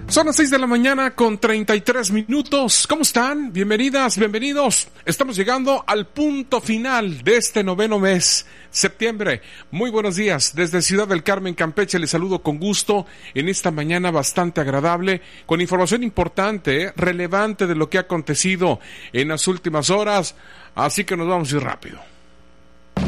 Son las 6 de la mañana con 33 minutos. ¿Cómo están? Bienvenidas, bienvenidos. Estamos llegando al punto final de este noveno mes, septiembre. Muy buenos días. Desde Ciudad del Carmen, Campeche, les saludo con gusto en esta mañana bastante agradable, con información importante, relevante de lo que ha acontecido en las últimas horas. Así que nos vamos a ir rápido.